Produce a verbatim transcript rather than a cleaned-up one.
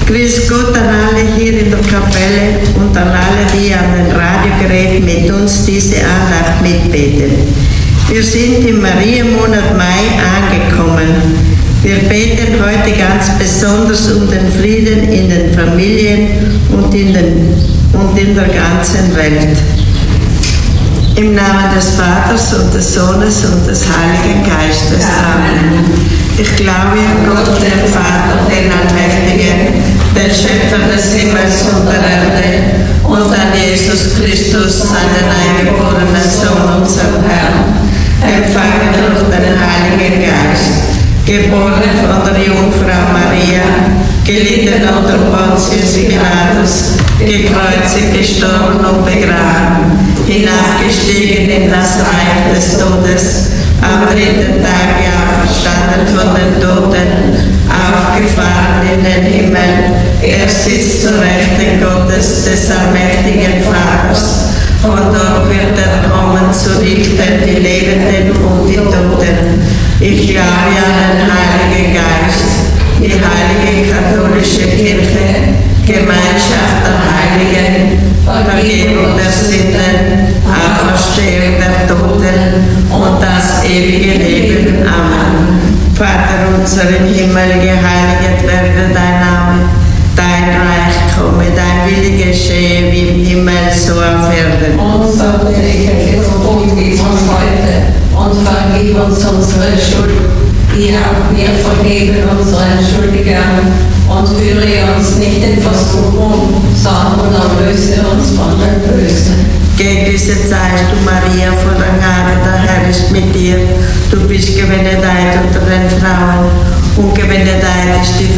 Grüß Gott an alle hier in der Kapelle und an alle, die an den Radiogeräten mit uns diese Andacht mitbeten. Wir sind im Marienmonat Mai angekommen. Wir beten heute ganz besonders um den Frieden in den Familien und in, den, und in der ganzen Welt. Im Namen des Vaters und des Sohnes und des Heiligen Geistes. Amen. Ich glaube an Gott, den Vater, den Allmächtigen, den Schöpfer des Himmels und der Erde, und an Jesus Christus, seinen eingeborenen Sohn, unseren Herrn, empfangen durch den Heiligen Geist, geboren von der Jungfrau Maria, gelitten unter Pontius Pilatus, gekreuzigt, gestorben und begraben, hinabgestiegen in das Reich des Todes, am dritten Tag auferstanden von den Toten, aufgefahren in den Himmel, er sitzt zur Rechten Gottes, des allmächtigen Vaters. Von dort wird er kommen zu richten die Lebenden und die Toten. Ich glaube an den Heiligen Geist, die heilige katholische Kirche, Gemeinschaft der Heiligen, Vergebung der Sünden, Auferstehung der Toten und das ewige Leben. Amen. Vater unser im Himmel, geheiliget werde dein Name, dein Reich komme, dein Wille geschehe wie im Himmel, so auf Erden. Unser tägliches Brot gib uns heute und vergib uns unsere Schuld, die auch wir vergeben unseren Schuldigern. Und führe uns nicht in Versuchung, sondern erlöse uns von dem Bösen. Gegrüßet seist du, Maria, voller Gnade, der Herr ist mit dir. Du bist gebenedeit unter den Frauen und gebenedeit ist die